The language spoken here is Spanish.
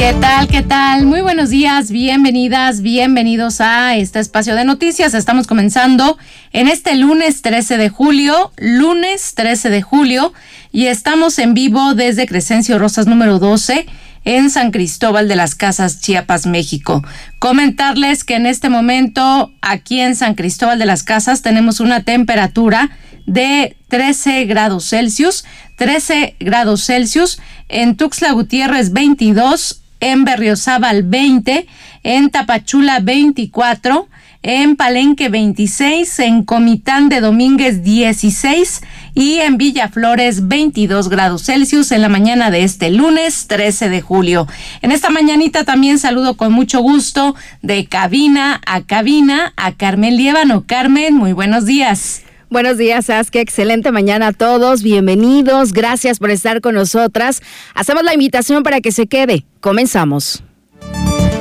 ¿Qué tal? ¿Qué tal? Muy buenos días, bienvenidas, bienvenidos a este espacio de noticias. Estamos comenzando en este lunes 13 de julio, y estamos en vivo desde Crescencio Rosas número 12 en San Cristóbal de las Casas, Chiapas, México. Comentarles que en este momento aquí en San Cristóbal de las Casas tenemos una temperatura de 13 grados Celsius, en Tuxtla Gutiérrez 22, en Berriozábal 20, en Tapachula 24, en Palenque 26, en Comitán de Domínguez 16 y en Villaflores 22 grados Celsius en la mañana de este lunes 13 de julio. En esta mañanita también saludo con mucho gusto de cabina a Carmen Liévano. Carmen, muy buenos días. Buenos días, Saskia. Excelente mañana a todos. Bienvenidos. Gracias por estar con nosotras. Hacemos la invitación para que se quede. Comenzamos.